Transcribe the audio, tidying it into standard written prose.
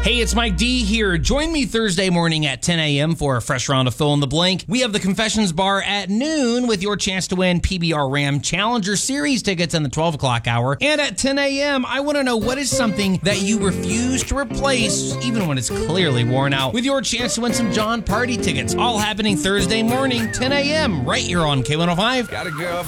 Hey, it's Mike D here. Join me Thursday morning at 10 a.m. for a fresh round of Fill in the Blank. We have the Confessions Bar at noon with your chance to win PBR Ram Challenger Series tickets in the 12 o'clock hour. And at 10 a.m., I want to know what is something that you refuse to replace, even when it's clearly worn out, with your chance to win some John Party tickets. All happening Thursday morning, 10 a.m., right here on K105. Got a girl.